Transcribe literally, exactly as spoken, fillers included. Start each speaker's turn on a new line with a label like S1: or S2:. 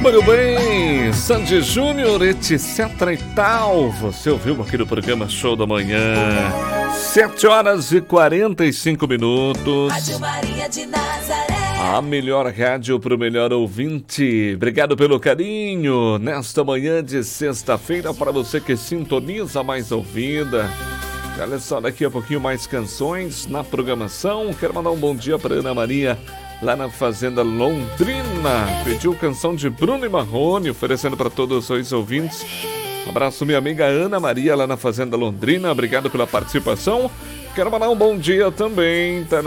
S1: Muito bem, Sandy Júnior, etc e tal. Você ouviu aqui no programa Show da Manhã. sete horas e quarenta e cinco minutos.
S2: Rádio Maria de Nazaré.
S1: A melhor rádio para o melhor ouvinte. Obrigado pelo carinho. Nesta manhã de sexta-feira, para você que sintoniza a mais ouvida. Olha só, daqui a pouquinho mais canções na programação. Quero mandar um bom dia para Ana Maria, lá na Fazenda Londrina. Pediu canção de Bruno e Marrone, oferecendo para todos os ouvintes. Um abraço, minha amiga Ana Maria, lá na Fazenda Londrina. Obrigado pela participação. Quero mandar um bom dia também. Tá